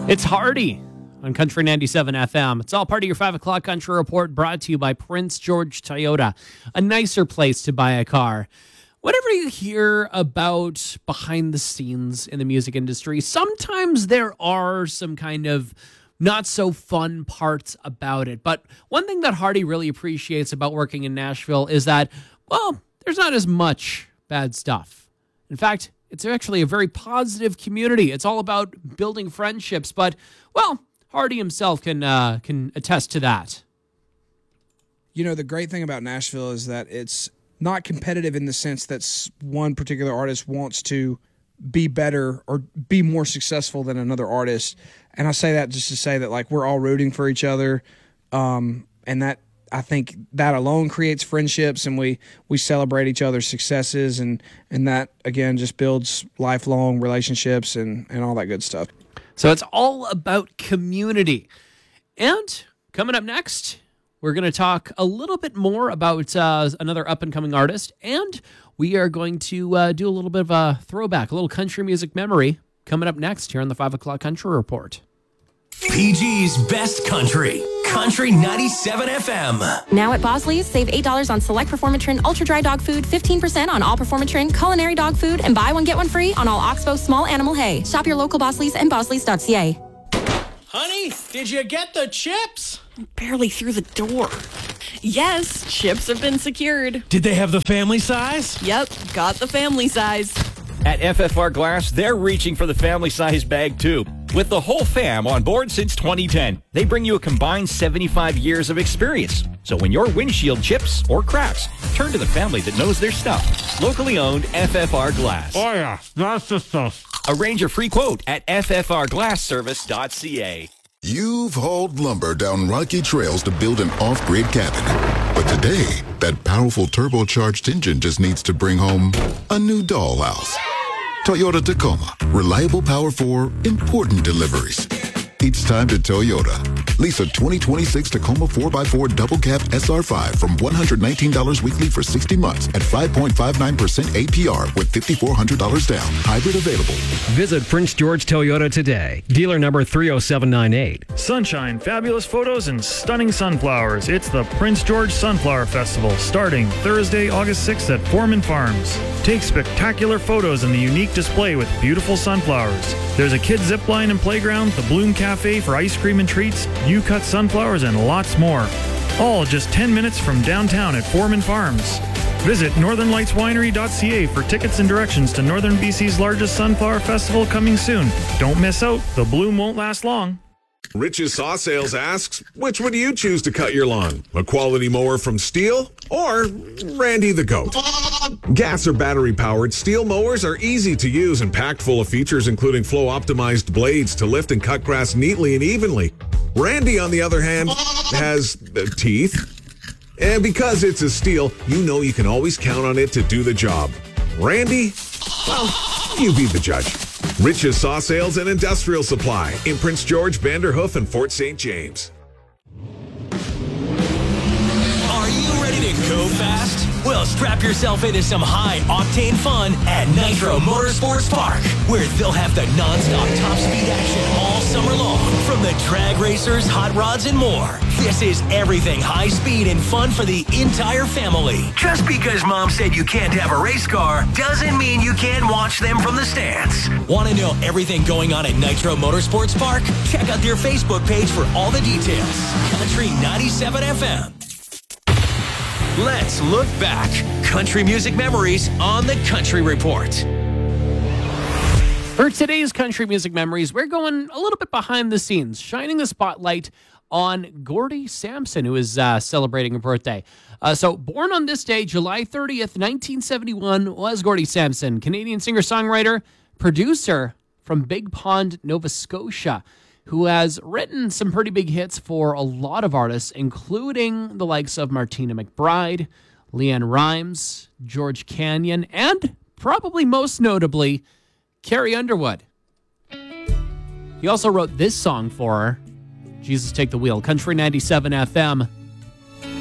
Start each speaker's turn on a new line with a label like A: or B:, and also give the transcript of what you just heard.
A: It's Hardy on Country 97 FM. It's all part of your 5 o'clock Country Report, brought to you by Prince George Toyota, a nicer place to buy a car. Whenever you hear about behind the scenes in the music industry, sometimes there are some kind of not so fun parts about it. But one thing that Hardy really appreciates about working in Nashville is that, well, there's not as much bad stuff. In fact, it's actually a very positive community. It's all about building friendships, but, well, Hardy himself can attest to that.
B: You know, the great thing about Nashville is that it's not competitive in the sense that one particular artist wants to be better or be more successful than another artist. And I say that just to say that, like, we're all rooting for each other, and that I think that alone creates friendships, and we celebrate each other's successes, and that, again, just builds lifelong relationships and all that good stuff.
A: So it's all about community. And coming up next, we're going to talk a little bit more about another up-and-coming artist, and we are going to do a little bit of a throwback, a little country music memory, coming up next here on the 5 o'clock Country Report.
C: PG's Best Country. Country 97 FM.
D: Now at Bosley's, save $8 on select Performatrin Ultra Dry Dog Food, 15% on all Performatrin Culinary Dog Food, and buy one, get one free on all Oxbow Small Animal Hay. Shop your local Bosley's and bosleys.ca.
E: Honey, did you get the chips?
F: Barely through the door. Yes, chips have been secured.
E: Did they have the family size?
F: Yep, got the family size.
G: At FFR Glass, they're reaching for the family-size bag, too. With the whole fam on board since 2010, they bring you a combined 75 years of experience. So when your windshield chips or cracks, turn to the family that knows their stuff. Locally owned FFR Glass.
H: Oh, yeah, that's the stuff.
G: Arrange a free quote at ffrglassservice.ca.
I: You've hauled lumber down rocky trails to build an off-grid cabin. But today, that powerful turbocharged engine just needs to bring home a new dollhouse. Toyota Tacoma. Reliable power for important deliveries. It's time to Toyota. Lease a 2026 Tacoma 4x4 double cab SR5 from $119 weekly for 60 months at 5.59% APR with $5,400 down. Hybrid available.
J: Visit Prince George Toyota today. Dealer number 30798.
H: Sunshine, fabulous photos, and stunning sunflowers. It's the Prince George Sunflower Festival starting Thursday, August 6th at Foreman Farms. Take spectacular photos in the unique display with beautiful sunflowers. There's a kids zip line and playground, the Bloom Cafe for ice cream and treats, you-cut sunflowers, and lots more. All just 10 minutes from downtown at Foreman Farms. Visit northernlightswinery.ca for tickets and directions to Northern BC's largest sunflower festival coming soon. Don't miss out. The bloom won't last long.
K: Rich's Saw Sales asks, which would you choose to cut your lawn? A quality mower from Steel or Randy the Goat? Gas or battery-powered Steel mowers are easy to use and packed full of features including flow-optimized blades to lift and cut grass neatly and evenly. Randy, on the other hand, has teeth. And because it's a Steel, you know you can always count on it to do the job. Randy, well, you be the judge. Rich's Saw Sales and Industrial Supply in Prince George, Vanderhoof, and Fort St. James.
C: Are you ready to go fast? Well, strap yourself into some high-octane fun at Nitro Motorsports Park, where they'll have the non-stop top-speed action all summer long, from the drag racers, hot rods, and more. This is everything high-speed and fun for the entire family. Just because Mom said you can't have a race car doesn't mean you can't watch them from the stands. Want to know everything going on at Nitro Motorsports Park? Check out their Facebook page for all the details. Country 97 FM. Let's look back. Country music memories on the Country Report.
A: For today's Country Music Memories, we're going a little bit behind the scenes, shining the spotlight on Gordie Sampson, who is celebrating a birthday. So born on this day, July 30th, 1971, was Gordie Sampson, Canadian singer-songwriter, producer from Big Pond, Nova Scotia, who has written some pretty big hits for a lot of artists, including the likes of Martina McBride, Leanne Rimes, George Canyon, and probably most notably, Carrie Underwood. He also wrote this song for her, Jesus Take the Wheel, Country 97 FM.